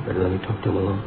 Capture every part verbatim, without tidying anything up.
Better let me talk to him alone.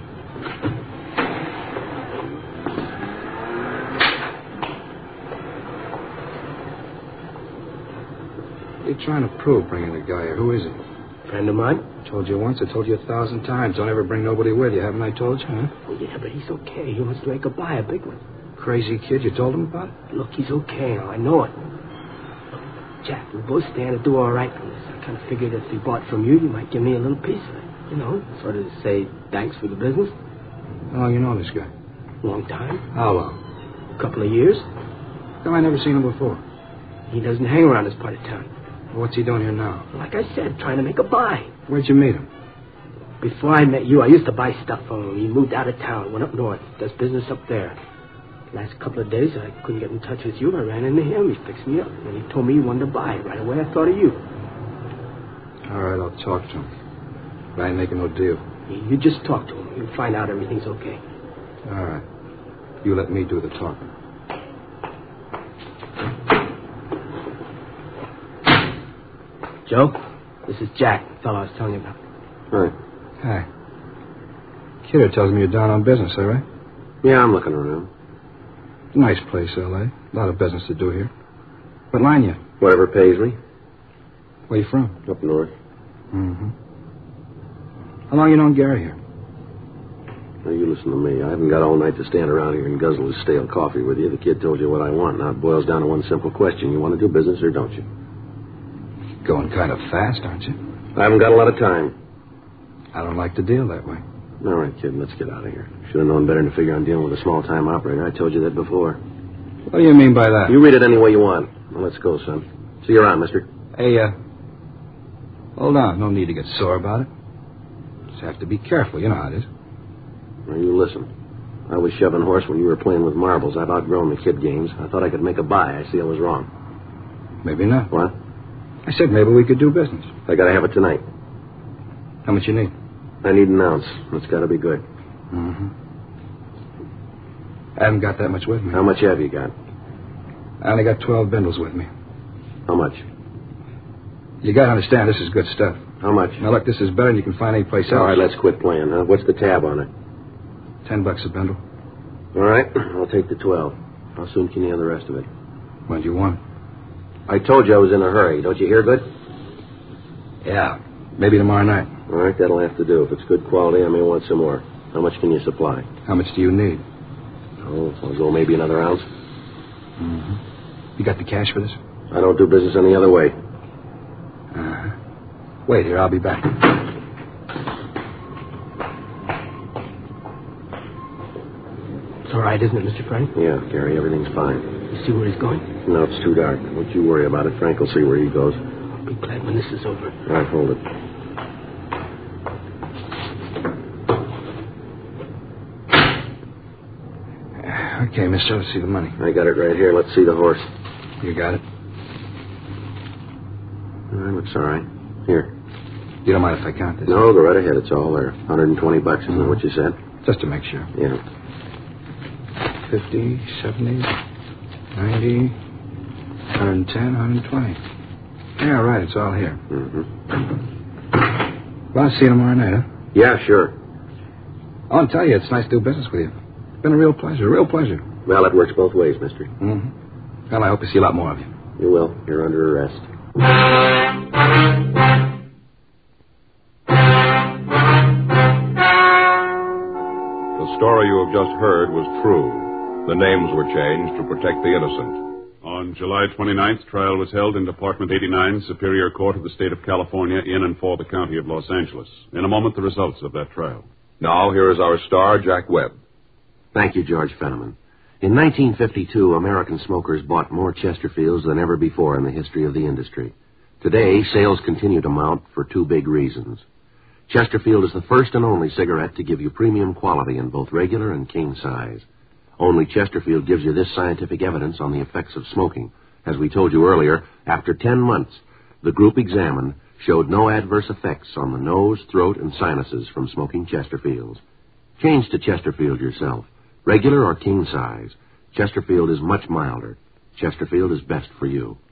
What are you trying to prove, bringing the guy here? Who is he? Friend of mine? Told you once, I told you a thousand times. Don't ever bring nobody with you, haven't I told you, huh? Oh, yeah, but he's okay. He wants to make a buy, a big one. Crazy kid, you told him about it? Look, he's okay now. I know it. Look, Jack, we both stand to do all right from this. I kind of figured if he bought from you, you might give me a little piece of it. You know, sort of say thanks for the business. How long you know this guy? Long time. How long? A couple of years. How I never seen him before? He doesn't hang around this part of town. What's he doing here now? Like I said, trying to make a buy. Where'd you meet him? Before I met you, I used to buy stuff from him. He moved out of town, went up north, does business up there. Last couple of days, I couldn't get in touch with you. I ran into him. He fixed me up. And he told me he wanted to buy. Right away, I thought of you. All right, I'll talk to him. But I ain't making no deal. You just talk to him. You'll find out everything's okay. All right. You let me do the talking. Joe, this is Jack, the fellow I was telling you about. Hi. Hi. Kidder tells me you're down on business, all right? Yeah, I'm looking around. Nice place, L A. A lot of business to do here. What line you? Whatever pays me. Where you from? Up north. Mm-hmm. How long you known Gary here? Now, you listen to me. I haven't got all night to stand around here and guzzle his stale coffee with you. The kid told you what I want. Now it boils down to one simple question. You want to do business or don't you? Going kind of fast, aren't you? I haven't got a lot of time. I don't like to deal that way. All right, kid, let's get out of here. Should have known better than to figure on dealing with a small-time operator. I told you that before. What do you mean by that? You read it any way you want. Well, let's go, son. See you around, mister. Hey, uh... hold on. No need to get sore about it. Just have to be careful. You know how it is. Now, you listen. I was shoving horse when you were playing with marbles. I've outgrown the kid games. I thought I could make a buy. I see I was wrong. Maybe not. What? I said maybe we could do business. I gotta have it tonight. How much you need? I need an ounce. It's gotta be good. Mm-hmm. I haven't got that much with me. How much have you got? I only got twelve bindles with me. How much? You gotta understand, this is good stuff. How much? Now, look, this is better than you can find any place else. All right, let's quit playing, huh? What's the tab on it? Ten bucks a bundle. All right, I'll take the twelve. How soon can you have the rest of it? When do you want? I told you I was in a hurry. Don't you hear good? Yeah, maybe tomorrow night. All right, that'll have to do. If it's good quality, I may want some more. How much can you supply? How much do you need? Oh, I'll go maybe another ounce. Mm-hmm. You got the cash for this? I don't do business any other way. Uh-huh. Wait here, I'll be back. It's all right, isn't it, Mister Frank? Yeah, Gary, everything's fine. You see where he's going? No, it's too dark. Don't you worry about it. Frank will see where he goes. I'll be glad when this is over. All right, hold it. Okay, mister, let's see the money. I got it right here. Let's see the horse. You got it? All right, looks all right. Here. You don't mind if I count this? No, go right ahead. It's all there. one hundred twenty bucks, isn't Mm-hmm. that what you said? Just to make sure. Yeah. Fifty, seventy, ninety, one hundred ten, one hundred twenty. Yeah, right, it's all here. Mm-hmm. Well, I'll see you tomorrow night, huh? Yeah, sure. I want to tell you, it's nice to do business with you. It's been a real pleasure, a real pleasure. Well, it works both ways, mister. Mm-hmm. Well, I hope to see a lot more of you. You will. You're under arrest. The story you have just heard was true. The names were changed to protect the innocent. On July twenty-ninth, trial was held in Department eighty-nine, Superior Court of the State of California, in and for the County of Los Angeles. In a moment, the results of that trial. Now, here is our star, Jack Webb. Thank you, George Fenneman. In nineteen fifty-two, American smokers bought more Chesterfields than ever before in the history of the industry. Today, sales continue to mount for two big reasons. Chesterfield is the first and only cigarette to give you premium quality in both regular and king size. Only Chesterfield gives you this scientific evidence on the effects of smoking. As we told you earlier, after ten months, the group examined showed no adverse effects on the nose, throat, and sinuses from smoking Chesterfields. Change to Chesterfield yourself. Regular or king size, Chesterfield is much milder. Chesterfield is best for you.